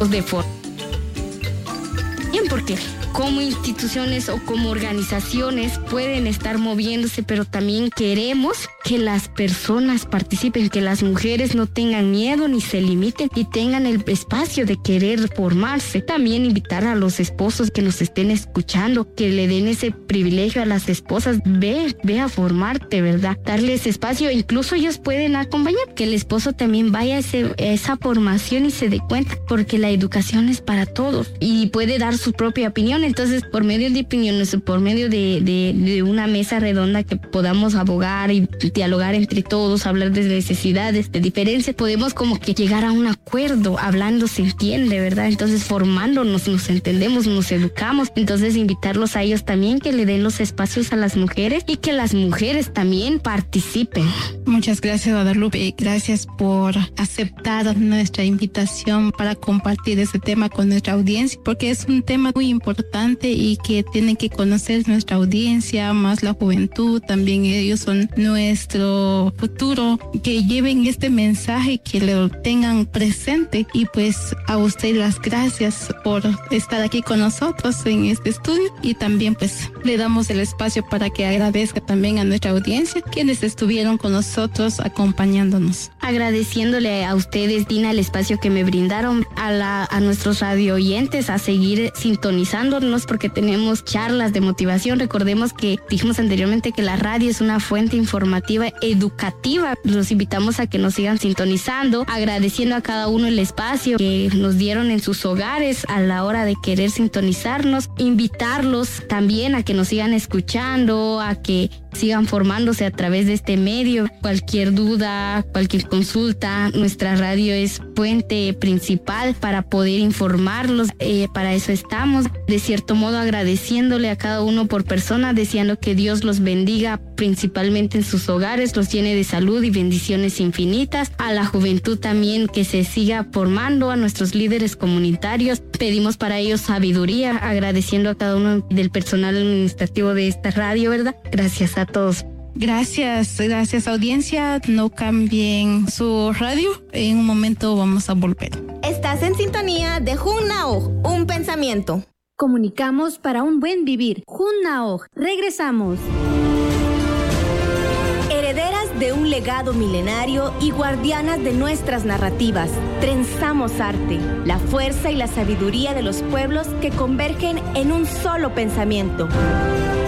de forma. Bien, porque como instituciones o como organizaciones pueden estar moviéndose, pero también queremos que las personas participen, que las mujeres no tengan miedo ni se limiten y tengan el espacio de querer formarse. También invitar a los esposos que nos estén escuchando, que le den ese privilegio a las esposas, ve a formarte, ¿verdad? Darles espacio, incluso ellos pueden acompañar, que el esposo también vaya a esa formación y se dé cuenta, porque la educación es para todos y puede dar su propia opinión. Entonces, por medio de opiniones, por medio de una mesa redonda que podamos abogar y dialogar entre todos, hablar de necesidades, de diferencias, podemos como que llegar a un acuerdo, hablando se entiende, ¿verdad? Entonces, formándonos, nos entendemos, nos educamos. Entonces, invitarlos a ellos también, que le den los espacios a las mujeres y que las mujeres también participen. Muchas gracias, Guadalupe. Gracias por aceptar nuestra invitación para compartir este tema con nuestra audiencia, porque es un tema muy importante y que tienen que conocer nuestra audiencia, más la juventud, también ellos son nuestro futuro, que lleven este mensaje, que lo tengan presente. Y pues a usted las gracias por estar aquí con nosotros en este estudio, y también pues le damos el espacio para que agradezca también a nuestra audiencia quienes estuvieron con nosotros acompañándonos. Agradeciéndole a ustedes, Dina, el espacio que me brindaron, a nuestros radio oyentes, a seguir sintonizándonos, porque tenemos charlas de motivación. Recordemos que dijimos anteriormente que la radio es una fuente informativa, educativa. Los invitamos a que nos sigan sintonizando, agradeciendo a cada uno el espacio que nos dieron en sus hogares a la hora de querer sintonizarnos. Invitarlos también a que nos sigan escuchando, a que sigan formándose a través de este medio. Cualquier duda, cualquier consulta, nuestra radio es fuente principal para poder informarlos. Para eso estamos. De cierto modo, agradeciéndole a cada uno por persona, deseando que Dios los bendiga principalmente en sus hogares, los llene de salud y bendiciones infinitas. A la juventud también, que se siga formando, a nuestros líderes comunitarios. Pedimos para ellos sabiduría, agradeciendo a cada uno del personal administrativo de esta radio, ¿verdad? Gracias a todos. Gracias audiencia. No cambien su radio. En un momento vamos a volver. Estás en sintonía de Junnaoj, un pensamiento. Comunicamos para un buen vivir. Junnaoj. Regresamos. Herederas de un legado milenario y guardianas de nuestras narrativas, trenzamos arte, la fuerza y la sabiduría de los pueblos que convergen en un solo pensamiento.